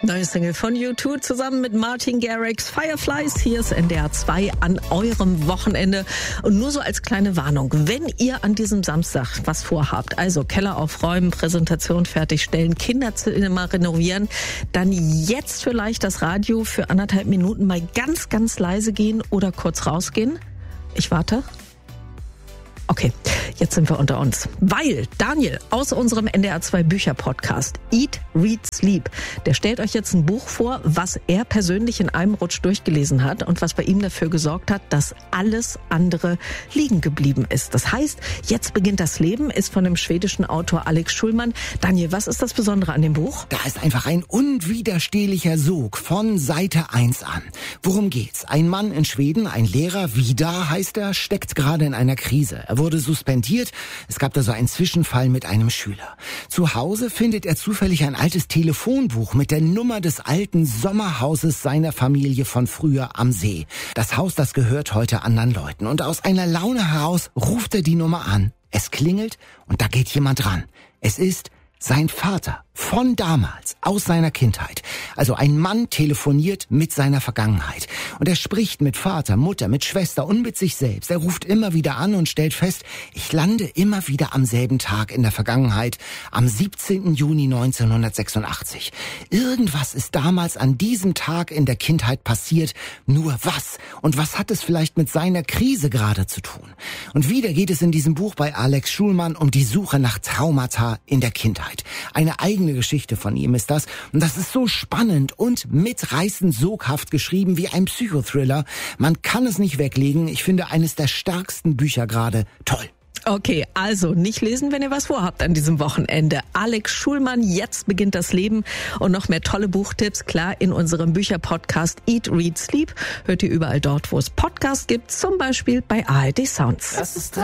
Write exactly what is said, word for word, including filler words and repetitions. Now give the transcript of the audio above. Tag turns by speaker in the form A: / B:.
A: Neue Single von U zwei zusammen mit Martin Garrix, Fireflies. Hier ist N D R zwei an eurem Wochenende. Und nur so als kleine Warnung, wenn ihr an diesem Samstag was vorhabt, also Keller aufräumen, Präsentation fertigstellen, Kinderzimmer renovieren, dann jetzt vielleicht das Radio für anderthalb Minuten mal ganz, ganz leise gehen oder kurz rausgehen. Ich warte. Okay, jetzt sind wir unter uns. Weil Daniel aus unserem N D R zwei Bücher-Podcast Eat, Read, Sleep, der stellt euch jetzt ein Buch vor, was er persönlich in einem Rutsch durchgelesen hat und was bei ihm dafür gesorgt hat, dass alles andere liegen geblieben ist. Das heißt, Jetzt beginnt das Leben ist von dem schwedischen Autor Alex Schulman. Daniel, was ist das Besondere an dem Buch?
B: Da ist einfach ein unwiderstehlicher Sog von Seite eins an. Worum geht's? Ein Mann in Schweden, ein Lehrer, Vidar heißt er, steckt gerade in einer Krise. Er wurde suspendiert. Es gab da so einen Zwischenfall mit einem Schüler. Zu Hause findet er zufällig ein altes Telefonbuch mit der Nummer des alten Sommerhauses seiner Familie von früher am See. Das Haus, das gehört heute anderen Leuten. Und aus einer Laune heraus ruft er die Nummer an. Es klingelt und da geht jemand ran. Es ist sein Vater von damals, aus seiner Kindheit. Also ein Mann telefoniert mit seiner Vergangenheit. Und er spricht mit Vater, Mutter, mit Schwester und mit sich selbst. Er ruft immer wieder an und stellt fest, ich lande immer wieder am selben Tag in der Vergangenheit, am siebzehnten Juni neunzehnhundertsechsundachtzig. Irgendwas ist damals an diesem Tag in der Kindheit passiert. Nur was? Und was hat es vielleicht mit seiner Krise gerade zu tun? Und wieder geht es in diesem Buch bei Alex Schulman um die Suche nach Traumata in der Kindheit. Eine eigene Geschichte von ihm ist das. Und das ist so spannend und mitreißend soghaft geschrieben wie ein Psychothriller. Man kann es nicht weglegen. Ich finde eines der stärksten Bücher gerade. Toll.
A: Okay, also nicht lesen, wenn ihr was vorhabt an diesem Wochenende. Alex Schulman, Jetzt beginnt das Leben und noch mehr tolle Buchtipps, klar, in unserem Bücherpodcast Eat, Read, Sleep. Hört ihr überall dort, wo es Podcasts gibt, zum Beispiel bei A R D Sounds.
B: Das ist